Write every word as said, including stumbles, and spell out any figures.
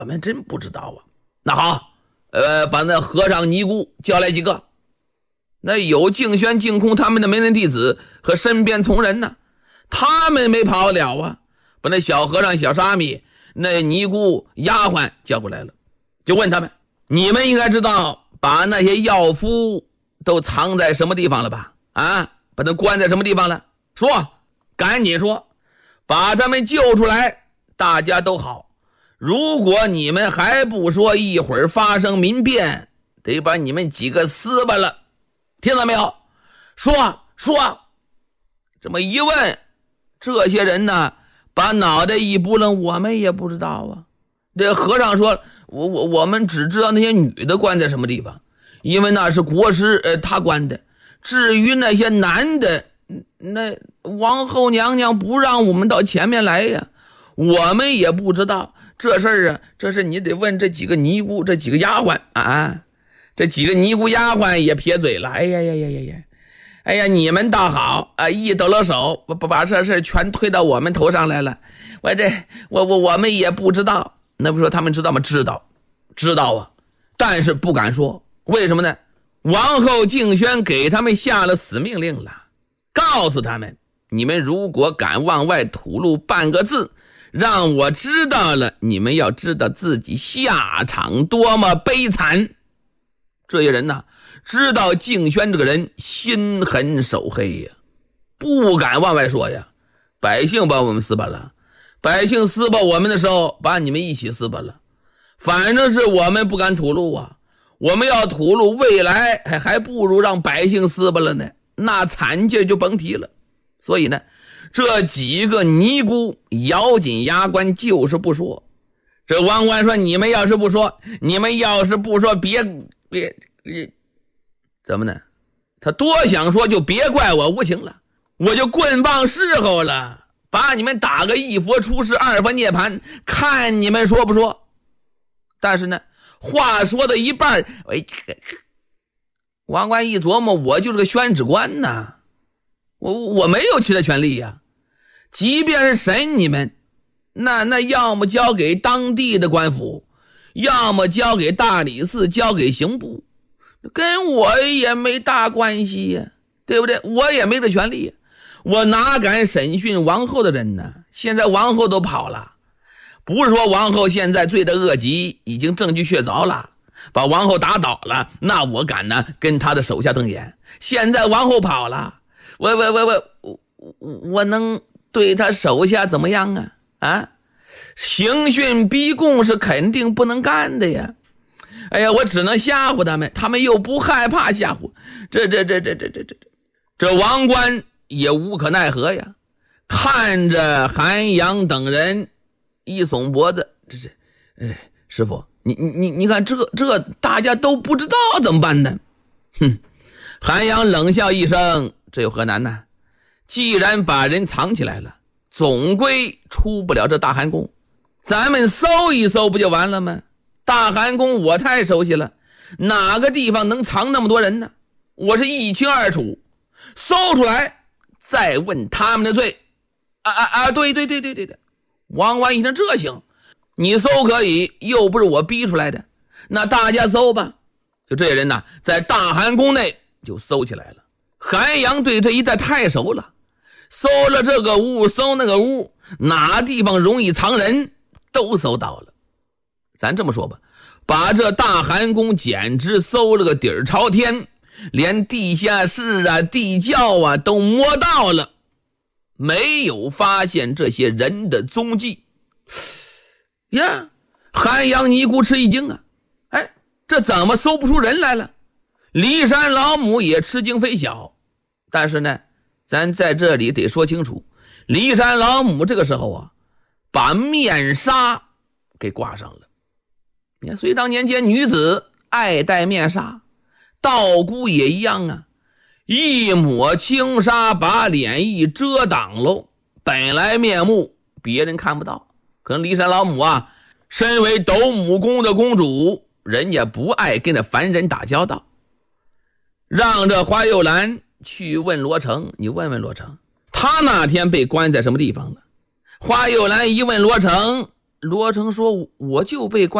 我们真不知道啊。那好，呃，把那和尚尼姑叫来几个。那有净轩、净空他们的门人弟子和身边从人呢，他们没跑了啊。把那小和尚、小沙弥、那尼姑、丫鬟叫过来了，就问他们：你们应该知道把那些药夫都藏在什么地方了吧？啊，把他关在什么地方了？说，赶紧说，把他们救出来，大家都好。如果你们还不说，一会儿发生民变，得把你们几个撕巴了。听到没有？说说。这么一问，这些人呢，把脑袋一拨楞，我们也不知道啊。这和尚说，我我我们只知道那些女的关在什么地方，因为那是国师呃他关的。至于那些男的，那王后娘娘不让我们到前面来呀，我们也不知道这事儿啊。这是你得问这几个尼姑、这几个丫鬟啊。这几个尼姑丫鬟也撇嘴了，哎呀呀呀呀呀，哎呀，你们倒好啊，一抖了手，把把这事全推到我们头上来了。我这我我我们也不知道。那不说他们知道吗？知道，知道啊，但是不敢说。为什么呢？王后敬轩给他们下了死命令了，告诉他们，你们如果敢往外吐露半个字，让我知道了，你们要知道自己下场多么悲惨。这些人呢，知道敬轩这个人心狠手黑呀，不敢往外说呀。百姓把我们撕巴了，百姓撕巴我们的时候，把你们一起撕巴了。反正是我们不敢吐露啊，我们要吐露，未来还还不如让百姓撕巴了呢，那惨劲就甭提了。所以呢，这几个尼姑咬紧牙关就是不说。这王官说，你们要是不说，你们要是不说，别别别怎么呢？他多想说，就别怪我无情了，我就棍棒伺候了，把你们打个一佛出世，二佛涅槃，看你们说不说。但是呢，话说到一半，哎，王官一琢磨，我就是个宣旨官呐，我我没有其他权利呀。即便是审你们，那那要么交给当地的官府，要么交给大理寺，交给刑部，跟我也没大关系呀，对不对？我也没这权利，我哪敢审讯王后的人呢？现在王后都跑了，不是说王后现在罪的恶极，已经证据确凿了，把王后打倒了，那我敢呢跟他的手下瞪眼。现在王后跑了，我我我我我我能对他手下怎么样啊？啊，刑讯逼供是肯定不能干的呀。哎呀，我只能吓唬他们，他们又不害怕吓唬，这这这这这这这这王官也无可奈何呀。看着韩阳等人一耸脖子，这这，哎，师傅，你你你看这这大家都不知道怎么办呢？哼，韩阳冷笑一声，这有何难呢？既然把人藏起来了，总归出不了这大寒宫，咱们搜一搜不就完了吗？大寒宫我太熟悉了，哪个地方能藏那么多人呢？我是一清二楚，搜出来再问他们的罪。啊啊啊！对对对对对对，王官一听这行，你搜可以，又不是我逼出来的，那大家搜吧。就这些人呢，在大寒宫内就搜起来了。韩阳对这一带太熟了，搜了这个屋，搜那个屋，哪地方容易藏人都搜到了。咱这么说吧，把这大寒宫简直搜了个底儿朝天，连地下室啊、地窖啊都摸到了，没有发现这些人的踪迹。呀，韩阳尼姑吃一惊啊，哎，这怎么搜不出人来了？骊山老母也吃惊非小，但是呢，咱在这里得说清楚，骊山老母这个时候啊，把面纱给挂上了。你看，隋唐年间女子爱戴面纱，道姑也一样啊，一抹轻纱把脸一遮挡喽，本来面目别人看不到。可能骊山老母啊，身为斗母宫的公主，人家不爱跟着凡人打交道，让这花又兰去问罗成，你问问罗成，他那天被关在什么地方了？花又兰一问罗成， 罗成说：“我就被关。”